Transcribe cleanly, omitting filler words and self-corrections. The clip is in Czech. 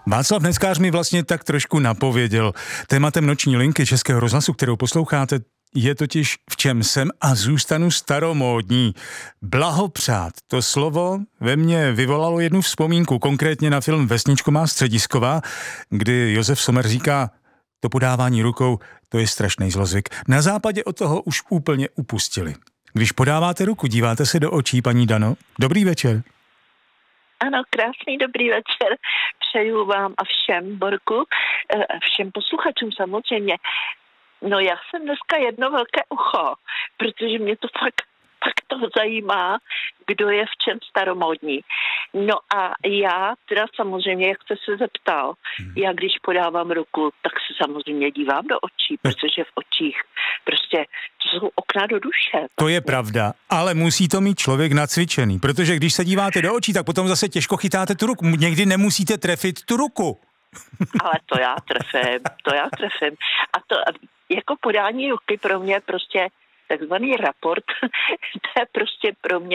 Václav Neckář mi vlastně tak trošku napověděl. Tématem Noční linky Českého rozhlasu, kterou posloucháte, je totiž v čem jsem a zůstanu staromódní. Blahopřát. To slovo ve mně vyvolalo jednu vzpomínku, konkrétně na film Vesničko má středisková, kdy Josef Sommer říká, to podávání rukou, to je strašný zlozvyk. Na západě od toho už úplně upustili. Když podáváte ruku, díváte se do očí, paní Dano? Dobrý večer. Ano, krásný dobrý večer. Přeju vám a všem, Borku, všem posluchačům samozřejmě. No já jsem dneska jedno velké ucho, protože mě to fakt to zajímá, kdo je v čem staromódní. No a já teda samozřejmě, jak jste se zeptal, já když podávám ruku, tak se samozřejmě dívám do očí, protože v očích prostě to jsou okna do duše. To je pravda, ale musí to mít člověk nacvičený, protože když se díváte do očí, tak potom zase těžko chytáte tu ruku. Někdy nemusíte trefit tu ruku. Ale to já trefím. A to jako podání ruky pro mě prostě takzvaný raport, to je prostě pro mě